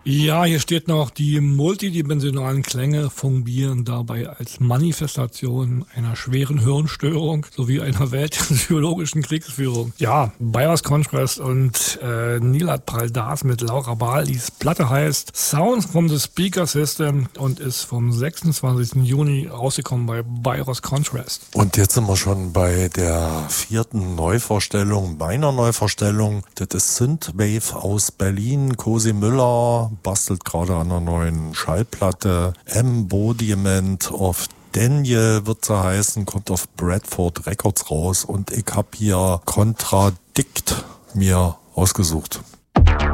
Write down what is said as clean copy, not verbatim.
Ja, hier steht noch, die multidimensionalen Klänge fungieren dabei als Manifestation einer schweren Hirnstörung sowie einer weltpsychologischen Kriegsführung. Ja, Buyers Contrast und Neelad Praldas mit Laura Balis Platte heißt Sounds from the Speaker System und ist vom 26. Juni rausgekommen bei Buyers Contrast. Und jetzt sind wir schon bei der 4. Neuvorstellung, meiner Neuvorstellung. Das ist Synthwave aus Berlin, Cosi Müller bastelt gerade an einer neuen Schallplatte. Embodiment of Daniel wird sie heißen, kommt auf Bradford Records raus und ich habe hier Contradict mir ausgesucht.